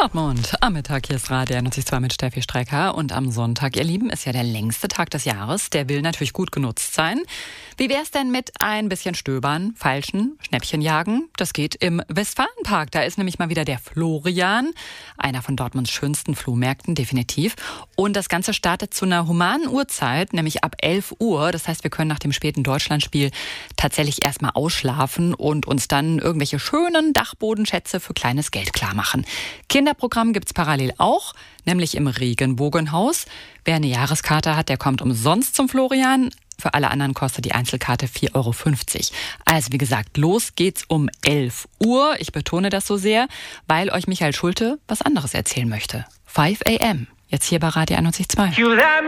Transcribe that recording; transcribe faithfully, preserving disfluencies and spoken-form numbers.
Dortmund. Am Mittag hier ist Radio einundneunzig Komma zwei mit Steffi Strecker. Und am Sonntag, ihr Lieben, ist ja der längste Tag des Jahres. Der will natürlich gut genutzt sein. Wie wär's denn mit ein bisschen Stöbern, Feilschen, Schnäppchen jagen? Das geht im Westfalenpark. Da ist nämlich mal wieder der Florian. Einer von Dortmunds schönsten Flohmärkten, definitiv. Und das Ganze startet zu einer humanen Uhrzeit, nämlich ab elf Uhr. Das heißt, wir können nach dem späten Deutschlandspiel tatsächlich erstmal ausschlafen und uns dann irgendwelche schönen Dachbodenschätze für kleines Geld klar machen. Kinderprogramm gibt's parallel auch, nämlich im Regenbogenhaus. Wer eine Jahreskarte hat, der kommt umsonst zum Florian. Für alle anderen kostet die Einzelkarte vier Euro fünfzig. Also wie gesagt, los geht's um elf Uhr. Ich betone das so sehr, weil euch Michael Schulte was anderes erzählen möchte. fünf a m. Jetzt hier bei Radio einundneunzig Komma zwei.